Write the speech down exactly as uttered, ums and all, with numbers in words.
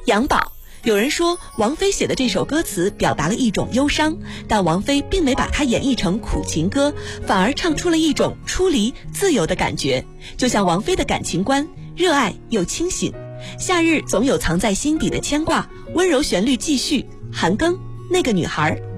杨宝。有人说王菲写的这首歌词表达了一种忧伤，但王菲并没把它演绎成苦情歌，反而唱出了一种出离自由的感觉。就像王菲的感情观，热爱又清醒。夏日总有藏在心底的牵挂，温柔旋律继续。韩庚，那个女孩。